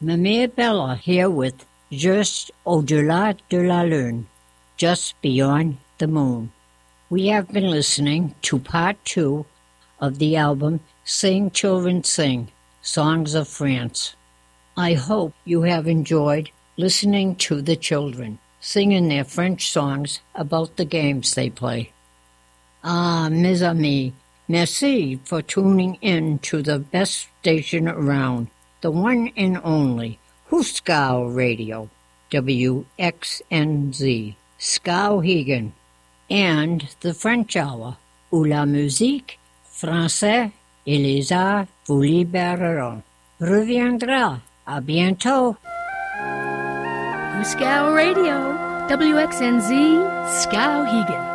Mamie Bella here with Juste au-delà de la lune, Just Beyond the Moon. We have been listening to part 2 of the album Sing Children Sing, Songs of France. I hope you have enjoyed listening to the children singing their French songs about the games they play. Ah, mes amis, merci for tuning in to the best station around, the one and only Huskow Radio, WXNZ, Skowhegan, and the French Hour, où la musique, français et les arts vous libéreront. Reviendra. À bientôt. Huskow Radio, WXNZ, Skowhegan.